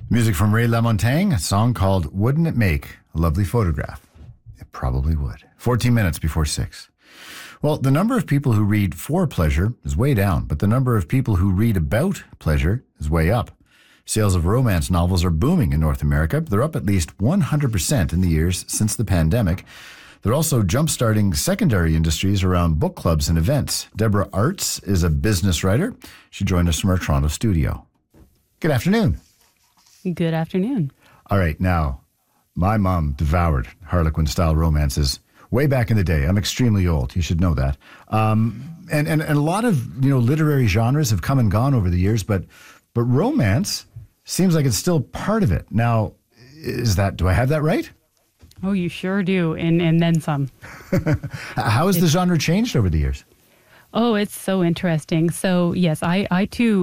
Music from Ray LaMontagne, a song called Wouldn't It Make a Lovely Photograph? It probably would. 14 minutes before 6. Well, the number of people who read for pleasure is way down, but the number of people who read about pleasure is way up. Sales of romance novels are booming in North America. They're up at least 100% in the years since the pandemic. They're also jump-starting secondary industries around book clubs and events. Deborah Arts is a business writer. She joined us from our Toronto studio. Good afternoon. Good afternoon. All right, now, my mom devoured Harlequin-style romances way back in the day. I'm extremely old. You should know that. And a lot of literary genres have come and gone over the years, but romance seems like it's still part of it. Now, do I have that right? Oh, you sure do, and then some. How has the genre changed over the years? Oh, it's so interesting. So, yes, I too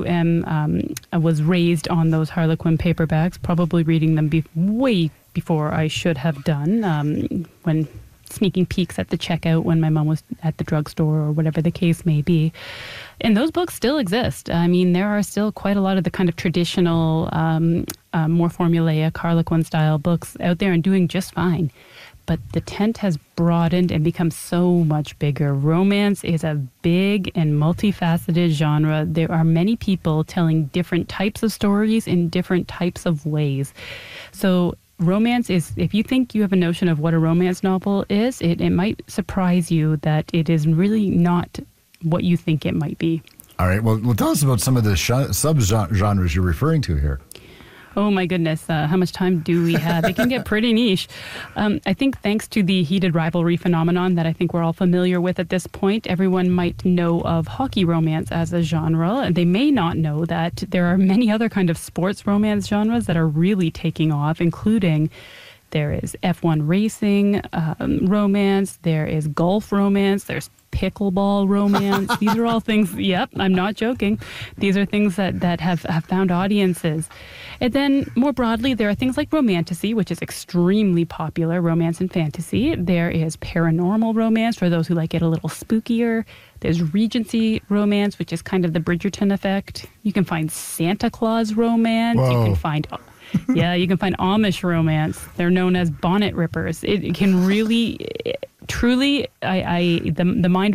was raised on those Harlequin paperbacks, probably reading them way before I should have done, when sneaking peeks at the checkout when my mom was at the drugstore or whatever the case may be. And those books still exist. I mean, there are still quite a lot of the kind of traditional, more formulaic Harlequin-style books out there and doing just fine. But the tent has broadened and become so much bigger. Romance is a big and multifaceted genre. There are many people telling different types of stories in different types of ways. So romance is, if you think you have a notion of what a romance novel is, it might surprise you that it is really not what you think it might be. All right. Well, tell us about some of the subgenres you're referring to here. Oh, my goodness. How much time do we have? It can get pretty niche. I think thanks to the heated rivalry phenomenon that I think we're all familiar with at this point, everyone might know of hockey romance as a genre. They may not know that there are many other kind of sports romance genres that are really taking off, including there is F1 racing romance, there is golf romance, there's pickleball romance. These are all things, yep, I'm not joking. These are things that have found audiences. And then more broadly, there are things like romantasy, which is extremely popular, romance and fantasy. There is paranormal romance for those who like it a little spookier. There's Regency romance, which is kind of the Bridgerton effect. You can find Santa Claus romance. Whoa. You can find you can find Amish romance. They're known as bonnet rippers. It can really, truly, the mind